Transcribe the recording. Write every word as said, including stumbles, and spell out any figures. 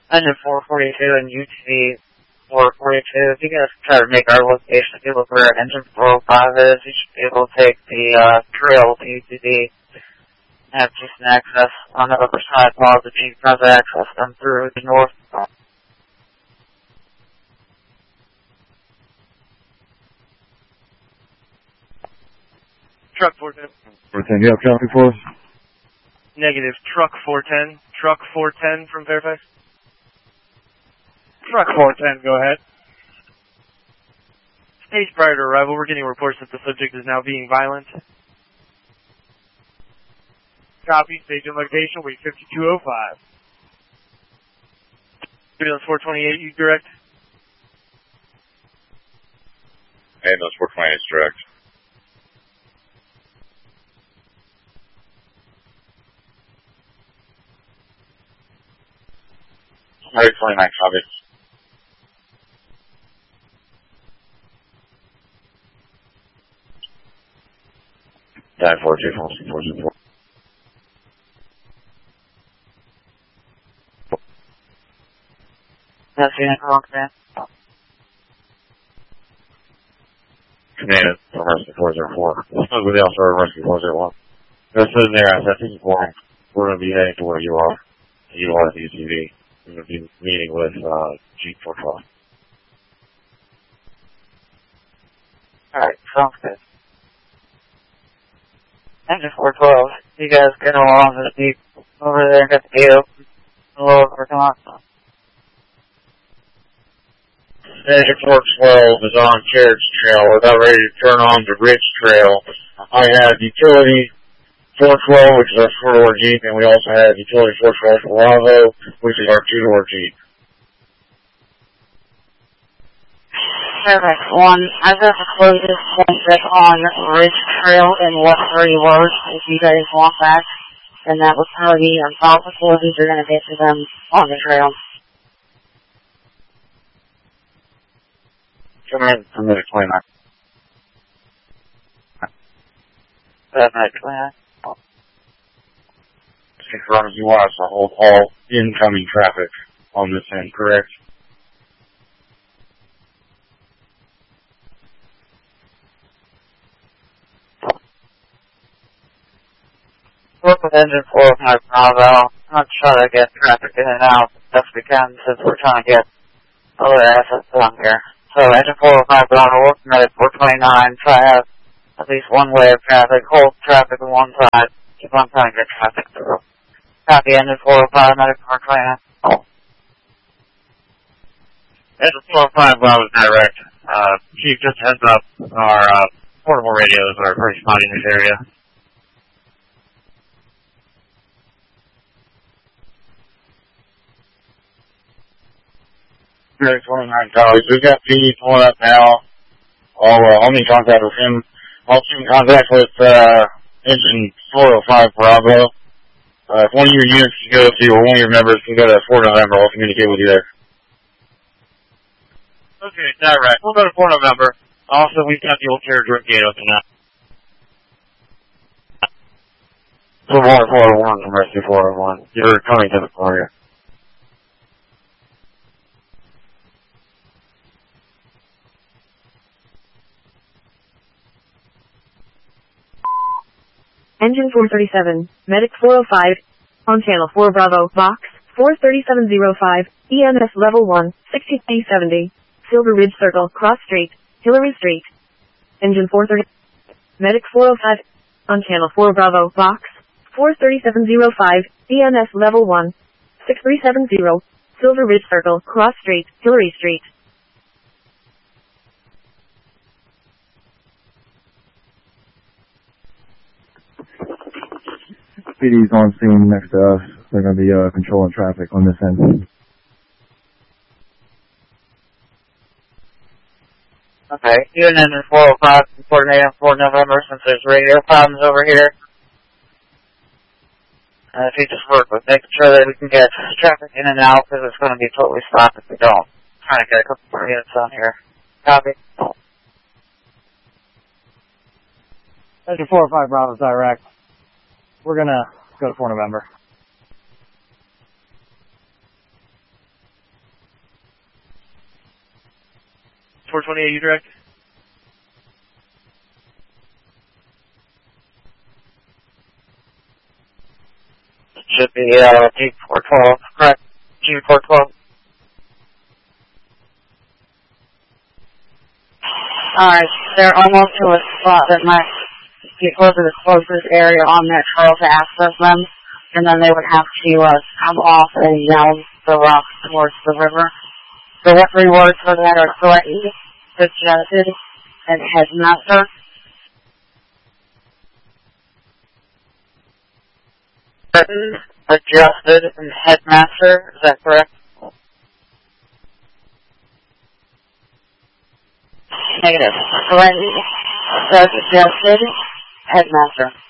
Engine four forty-two and U T V four forty-two. If you guys try to make our location, if you look where engine four oh five is, you should be able to take the uh, trail to U T V and have decent access on the upper side while the Jeep has access them through the north. Truck four ten. four ten, you have traffic for us? Negative. Truck four ten. Truck four ten from Fairfax. Truck four ten, go ahead. Days prior to arrival, we're getting reports that the subject is now being violent. Copy. Station location, week fifty-two oh five. Ambulance four twenty-eight, you direct? Ambulance four twenty-eight is direct. Medic twenty-nine, copy. nine four two four six four two four. That's unit wrong, man. Command, rescue four zero four. With the officer, rescue four zero one. They're sitting there at that fifty-four. We're going to be heading to where you are. You are at the U T V. We're going to be meeting with uh, Jeep four twelve. Alright, sounds good. Engine four twelve, you guys get along with the Jeep over there and get the gate open. A little over, come on. Engine four twelve is on Carriage Trail. We're about ready to turn on the Ridge Trail. I have utility four twelve, which is our four-door Jeep, and we also have utility four twelve Bravo, which is our two-door Jeep. Perfect. One, I've got the closest point on Ridge Trail in West Three Road, if you guys want that. And that will tell you about the closest you're going to get to them on the trail. Come in from the twenty-nine. Perfect, man. Confirm you want us to hold all incoming traffic on this end, correct? Work with engine four of my Bravo. I'm trying to get traffic in and out as best we can since we're trying to get other assets on here. So engine four of my Bravo, work from at four twenty-nine, try to have at least one way of traffic, hold traffic on one side, keep on trying to get traffic through. Copy engine four oh five, medic four twenty-nine. Oh. Engine four oh five, Bravo is direct. Uh, Chief, just heads up, our uh, portable radios are pretty spotty in this area. twenty-nine colleagues. We've got P D pulling up now. I'll, uh, I'll be in contact with him. I'll be in contact with uh, engine four oh five Bravo. Uh, if one of your units can go to, or one of your members can go to four November, I'll communicate with you there. Okay, direct. We'll go to four November. Also, we've got the old carriage road gate open now. four oh one from Rescue four oh one. You're coming to the corner. Engine four thirty-seven, Medic four oh five, on Channel four Bravo, Box four thirty-seven oh five, E M S Level one, sixty-three seventy, Silver Ridge Circle, Cross Street, Hillary Street. Engine four thirty, Medic four oh five, on Channel four Bravo, Box four thirty-seven oh five, E M S Level one, sixty-three seventy, Silver Ridge Circle, Cross Street, Hillary Street. P D's on scene next to us. They're going to be uh, controlling traffic on this end. Okay, even in four oh five, coordinating for November since there's radio problems over here. And if you just work with making sure that we can get traffic in and out, because it's going to be totally stopped if we don't. Trying to get a couple more units on here. Copy. Engine four oh five Bravo direct. We're gonna go to four November. four twenty-eight, you direct? It should be, uh, G four twelve, correct? G four twelve. Alright, they're almost to a spot that might get close to the closest area on that trail to access them, and then they would have to uh, come off and down the rocks towards the river. So what three words for that are threatened, suggested, and headmaster? Threatened, adjusted, and headmaster, is that correct? Negative. Threatened, suggested, headmaster.